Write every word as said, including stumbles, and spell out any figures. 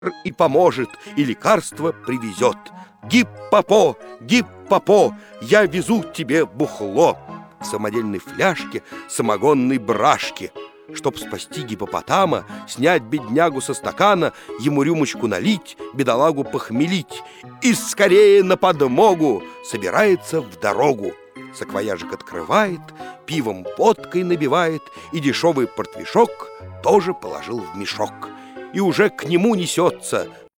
и поможет, и лекарство привезет. Гип-попо, гип-попо, я везу тебе бухло в самодельной фляжке самогонной брашки. Чтоб спасти гипопотама, снять беднягу со стакана, ему рюмочку налить, бедолагу похмелить. И скорее на подмогу собирается в дорогу. Саквояжик открывает, пивом водкой набивает, и дешевый портвишок тоже положил в мешок. И уже к нему несется